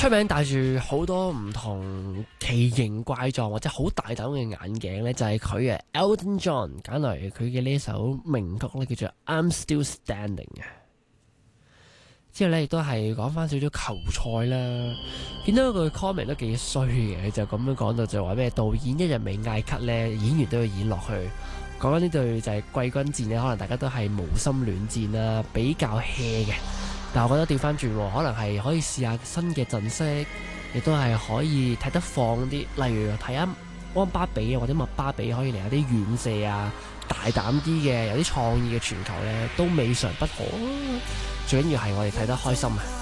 出名戴住好多唔同奇形怪狀或者好大膽嘅眼鏡呢，就係佢啊 Elton John 揀嚟佢嘅呢首名曲呢，叫做 I'm Still Standing 嘅。之後呢，亦都係講翻少少球賽啦，見到個 comment 都幾衰嘅，就咁樣講到就話咩導演一日未嗌咳呢，演員都要演落去。講緊呢隊就係季軍戰呢，可能大家都係無心戀戰啦，比較 hea 嘅。但我覺得調翻轉，可能係可以試下新嘅陣式，亦都係可以睇得放啲，例如睇下安巴比啊或者麥巴比可以嚟下啲遠射啊，大膽啲嘅，有啲創意嘅傳球呢，都未嘗不可。最緊要係我哋睇得開心啊！